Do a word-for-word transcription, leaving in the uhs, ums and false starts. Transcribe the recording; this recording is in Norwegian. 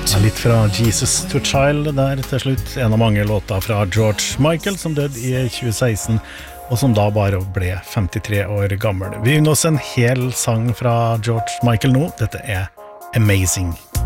Ja, litt fra Jesus to Child der til slutt. En av mange låter fra George Michael som døde i tjue seksten og som da bare ble femtitre år gammel. Vi vil nå se en hel sang fra George Michael nå. Dette er Amazing.